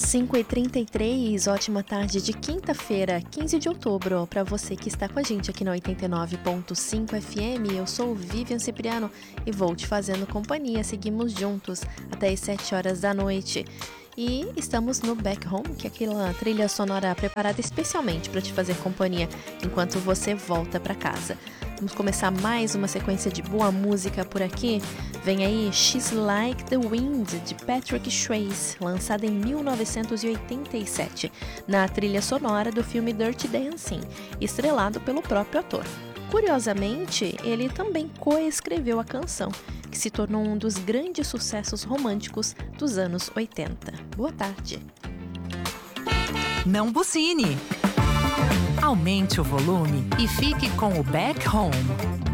5h33, ótima tarde de quinta-feira, 15 de outubro, para você que está com a gente aqui na 89.5 FM. Eu sou Vivian Cipriano e vou te fazendo companhia. Seguimos juntos até as 7 horas da noite. E estamos no Back Home, que é aquela trilha sonora preparada especialmente para te fazer companhia enquanto você volta para casa. Vamos começar mais uma sequência de boa música por aqui. Vem aí She's Like the Wind, de Patrick Swayze, lançada em 1987, na trilha sonora do filme Dirty Dancing, estrelado pelo próprio ator. Curiosamente, ele também coescreveu a canção, que se tornou um dos grandes sucessos românticos dos anos 80. Boa tarde. Não buzine! Aumente o volume e fique com o Back Home.